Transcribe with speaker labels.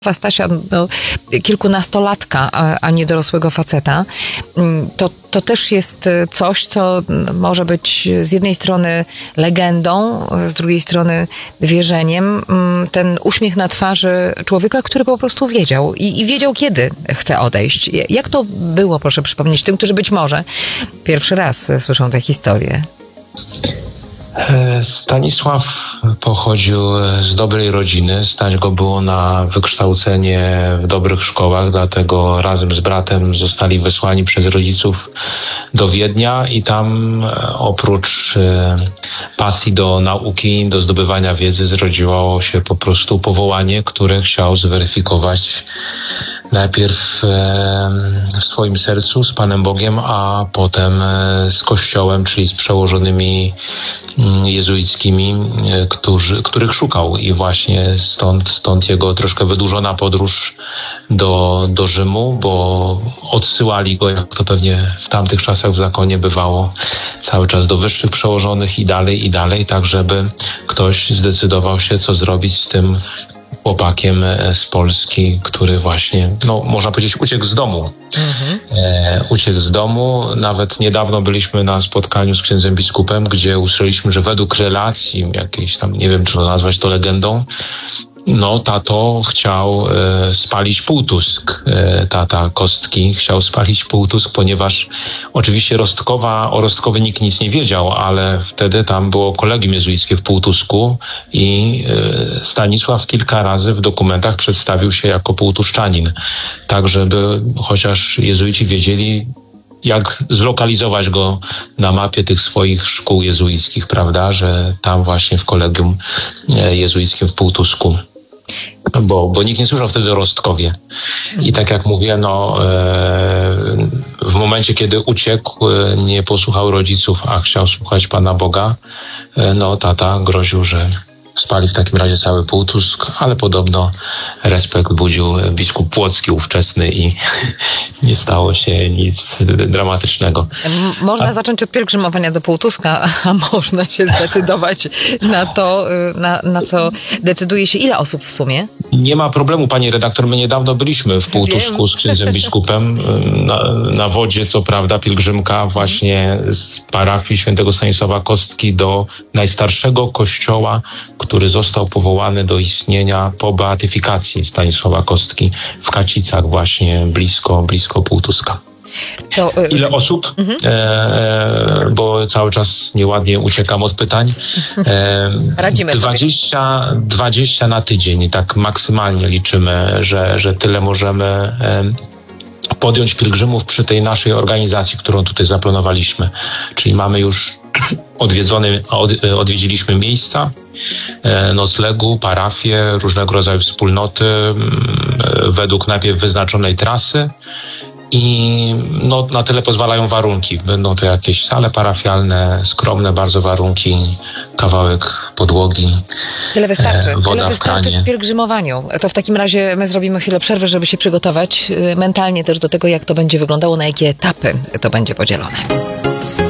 Speaker 1: Stasia, no, kilkunastolatka, a nie dorosłego faceta, to też jest coś, co może być z jednej strony legendą, z drugiej strony wierzeniem. Ten uśmiech na twarzy człowieka, który po prostu wiedział i wiedział, kiedy chce odejść. Jak to było, proszę przypomnieć tym, którzy być może pierwszy raz słyszą tę historię?
Speaker 2: Stanisław pochodził z dobrej rodziny. Stać go było na wykształcenie w dobrych szkołach, dlatego razem z bratem zostali wysłani przez rodziców do Wiednia i tam oprócz pasji do nauki, do zdobywania wiedzy zrodziło się po prostu powołanie, które chciał zweryfikować najpierw w swoim sercu z Panem Bogiem, a potem z Kościołem, czyli z przełożonymi jezuickimi, których szukał, i właśnie stąd jego troszkę wydłużona podróż do Rzymu, bo odsyłali go, jak to pewnie w tamtych czasach w zakonie bywało, cały czas do wyższych przełożonych i dalej, tak żeby ktoś zdecydował się, co zrobić z tym chłopakiem z Polski, który właśnie, można powiedzieć, uciekł z domu. Uciekł z domu. Nawet niedawno byliśmy na spotkaniu z księdzem biskupem, gdzie usłyszeliśmy, że według relacji jakiejś tam, nie wiem, czy to nazwać to legendą, tato chciał spalić Półtusk. Tata Kostki chciał spalić Półtusk, ponieważ oczywiście o Rostkowie nikt nic nie wiedział, ale wtedy tam było kolegium jezuickie w Półtusku i Stanisław kilka razy w dokumentach przedstawił się jako półtuszczanin. Tak, żeby chociaż jezuici wiedzieli, jak zlokalizować go na mapie tych swoich szkół jezuickich, prawda, że tam właśnie w kolegium jezuickim w Półtusku. Bo nikt nie słyszał wtedy o Rostkowie. I tak jak mówię, w momencie, kiedy uciekł, nie posłuchał rodziców, a chciał słuchać Pana Boga, tata groził, że spali w takim razie cały Półtusk, ale podobno respekt budził biskup płocki ówczesny i nie stało się nic dramatycznego.
Speaker 1: Można zacząć od pielgrzymowania do Półtuska, a można się zdecydować na to, na co decyduje się ile osób w sumie?
Speaker 2: Nie ma problemu, pani redaktor. My niedawno byliśmy w Półtusku z księdzem biskupem na wodzie, co prawda, pielgrzymka właśnie z parafii świętego Stanisława Kostki do najstarszego kościoła, który został powołany do istnienia po beatyfikacji Stanisława Kostki w Kacicach, właśnie blisko Półtuska. Ile osób? Bo cały czas nieładnie uciekam od pytań.
Speaker 1: Radzimy
Speaker 2: 20 na tydzień, tak maksymalnie liczymy, że tyle możemy podjąć pielgrzymów przy tej naszej organizacji, którą tutaj zaplanowaliśmy. Czyli mamy już odwiedziliśmy miejsca noclegu, parafie, różnego rodzaju wspólnoty według najpierw wyznaczonej trasy. I na tyle pozwalają warunki. Będą to jakieś sale parafialne, skromne bardzo warunki, kawałek podłogi,
Speaker 1: tyle wystarczy.
Speaker 2: Woda
Speaker 1: tyle wystarczy
Speaker 2: w kranie.
Speaker 1: W pielgrzymowaniu. To w takim razie my zrobimy chwilę przerwy, żeby się przygotować mentalnie też do tego, jak to będzie wyglądało, na jakie etapy to będzie podzielone.